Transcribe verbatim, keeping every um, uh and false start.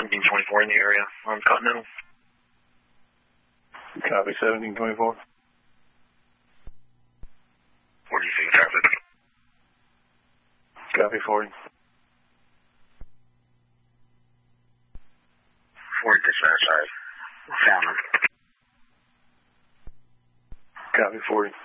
seventeen twenty-four in the area on Continental. Copy, seventeen twenty-four. What do you think, traffic? Copy, forty. forty dispatch, sorry. Found him. Copy, forty.